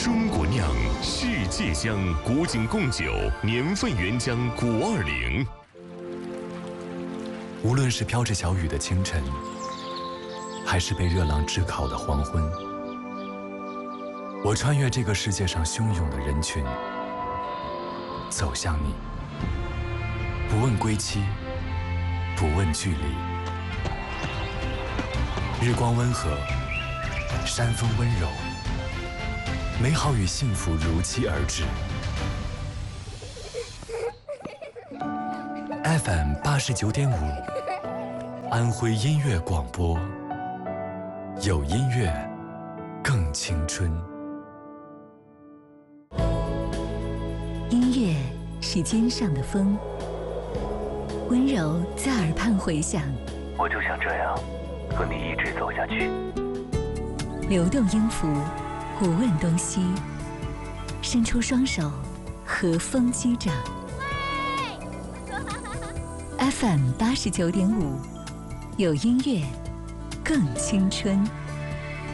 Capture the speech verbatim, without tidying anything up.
中国酿，世界香，古井贡酒，年份原浆古二零。 无论是飘着小雨的清晨，还是被热浪炙烤的黄昏，我穿越这个世界上汹涌的人群，走向你，不问归期，不问距离。日光温和，山风温柔，美好与幸福如期而至。F M 八十九点五，安徽音乐广播，有音乐，更青春。 音乐是肩上的风，温柔在耳畔回响。 我就想这样和你一直走下去。 流动音符，不问东西，伸出双手，和风击掌。F M 八十九点五，有音乐，更青春。